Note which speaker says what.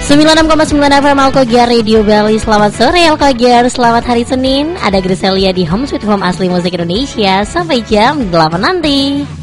Speaker 1: 96,9 FM Alkogiar Radio Bali. Selamat sore Alkogiar, selamat hari Senin. Ada Griselia di Home Sweet Home asli musik Indonesia sampai jam 8 nanti.